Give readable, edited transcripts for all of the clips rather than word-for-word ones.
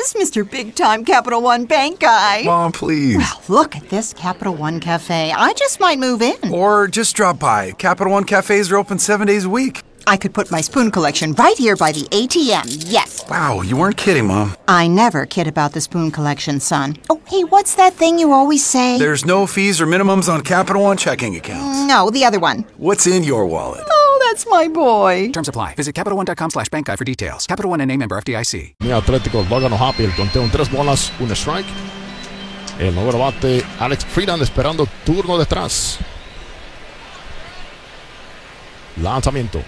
is Mr. Big Time Capital One Bank guy. Mom, please. Well, look at this Capital One Cafe. I just might move in. Or just drop by. Capital One cafes are open 7 days a week. I could put my spoon collection right here by the ATM, yes. Wow, you weren't kidding, Mom. I never kid about the spoon collection, son. Oh, hey, what's that thing you always say? There's no fees or minimums on Capital One checking accounts. No, the other one. What's in your wallet? Oh, that's my boy. Terms apply. Visit CapitalOne.com/bank guide for details. Capital One and a member FDIC. Mi Atlético Logan O'Happy, el conteo en 3 bolas, un strike. El nuevo bate Alex Freeland esperando turno detrás. Lanzamiento.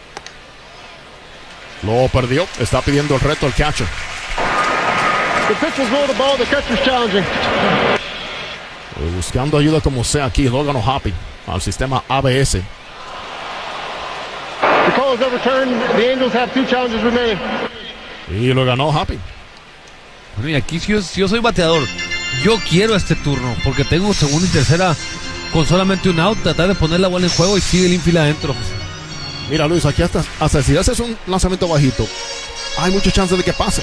Lo perdió. Está pidiendo el reto el catcher. The pitcher's rolled the ball. The catcher's challenging. Buscando ayuda como sea aquí Logan O'Happy al sistema ABS. The call is overturned. The Angels have 2 challenges remaining. Y lo ganó O'Happy. Mira, aquí si yo soy bateador, yo quiero este turno porque tengo segunda y tercera con solamente un out, tratar de poner la bola en juego y sigue el infield adentro. Mira, Luis, aquí hasta si haces un lanzamiento bajito, hay mucha chance de que pase.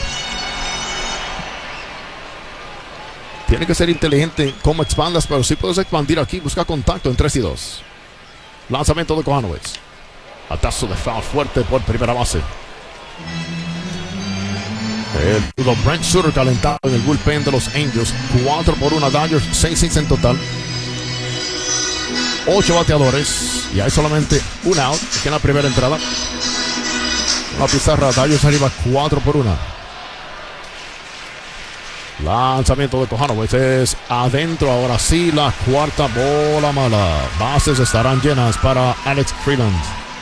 Tiene que ser inteligente cómo expandas, pero si puedes expandir aquí, busca contacto en 3 y 2. Lanzamiento de Kohanowitz. Atazo de foul fuerte por primera base. El Brent Sutter calentado en el bullpen de los Angels. 4-1 Dodgers, 6-6 en total. 8 bateadores y hay solamente un out aquí en la primera entrada. La pizarra, Dodgers arriba 4-1. Lanzamiento de Kohanowitz es adentro. Ahora sí, la cuarta bola mala. Bases estarán llenas para Alex Freeland.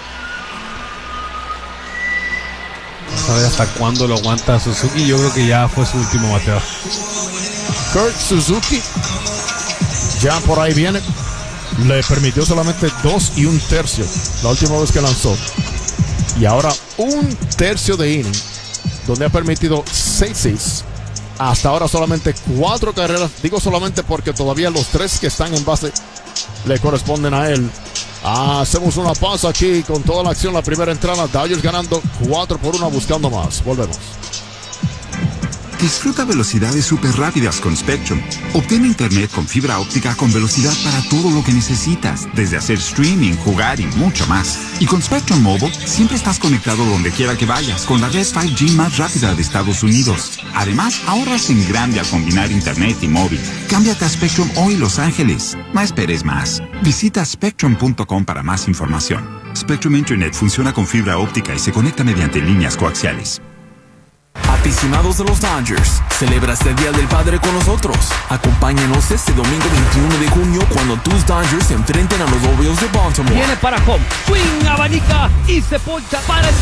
Vamos a ver hasta cuándo lo aguanta Suzuki. Yo creo que ya fue su último bateador. Kurt Suzuki ya por ahí viene. Le permitió solamente 2 1/3 la última vez que lanzó. Y ahora 1/3 de inning, donde ha permitido 6 hits. Hasta ahora solamente 4 carreras. Digo solamente porque todavía los 3 que están en base le corresponden a él. Hacemos una pausa aquí con toda la acción. La primera entrada, Dodgers ganando 4-1, buscando más. Volvemos. Disfruta velocidades súper rápidas con Spectrum. Obtén internet con fibra óptica con velocidad para todo lo que necesitas, desde hacer streaming, jugar y mucho más. Y con Spectrum Mobile, siempre estás conectado donde quiera que vayas, con la red 5G más rápida de Estados Unidos. Además, ahorras en grande al combinar internet y móvil. Cámbiate a Spectrum hoy, Los Ángeles. No esperes más. Visita Spectrum.com para más información. Spectrum Internet funciona con fibra óptica y se conecta mediante líneas coaxiales. Aficionados de los Dodgers, celebra este Día del Padre con nosotros. Acompáñanos este domingo 21 de junio cuando tus Dodgers se enfrenten a los Orioles de Baltimore. Viene para home, swing, abanica y se poncha para el